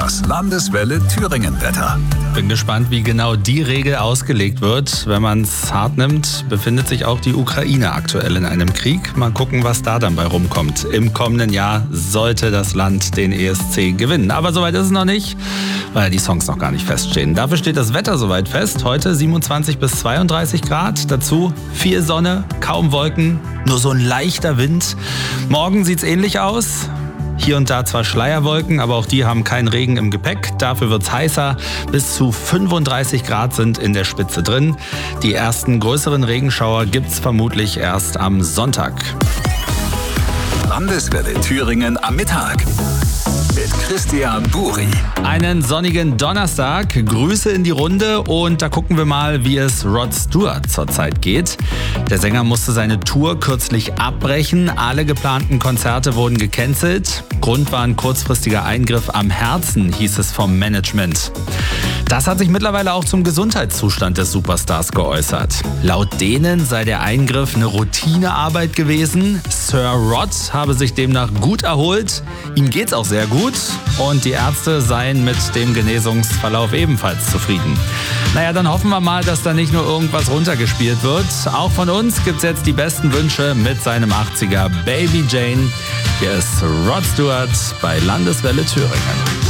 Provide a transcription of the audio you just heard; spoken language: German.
Das Landeswelle Thüringen-Wetter. Bin gespannt, wie genau die Regel ausgelegt wird. Wenn man es hart nimmt, befindet sich auch die Ukraine aktuell in einem Krieg. Mal gucken, was da dann bei rumkommt. Im kommenden Jahr sollte das Land den ESC gewinnen. Aber soweit ist es noch nicht, weil die Songs noch gar nicht feststehen. Dafür steht das Wetter soweit fest. Heute 27 bis 32 Grad. Dazu viel Sonne, kaum Wolken, nur so ein leichter Wind. Morgen sieht es ähnlich aus. Hier und da zwar Schleierwolken, aber auch die haben keinen Regen im Gepäck. Dafür wird es heißer. Bis zu 35 Grad sind in der Spitze drin. Die ersten größeren Regenschauer gibt es vermutlich erst am Sonntag. Landeswelle Thüringen am Mittag. Mit Christian Buri. Einen sonnigen Donnerstag, Grüße in die Runde und da gucken wir mal, wie es Rod Stewart zurzeit geht. Der Sänger musste seine Tour kürzlich abbrechen, alle geplanten Konzerte wurden gecancelt. Grund war ein kurzfristiger Eingriff am Herzen, hieß es vom Management. Das hat sich mittlerweile auch zum Gesundheitszustand des Superstars geäußert. Laut denen sei der Eingriff eine Routinearbeit gewesen. Sir Rod habe sich demnach gut erholt. Ihm geht's auch sehr gut und die Ärzte seien mit dem Genesungsverlauf ebenfalls zufrieden. Naja, dann hoffen wir mal, dass da nicht nur irgendwas runtergespielt wird. Auch von uns gibt's jetzt die besten Wünsche mit seinem 80er Baby Jane. Hier ist Rod Stewart bei Landeswelle Thüringen.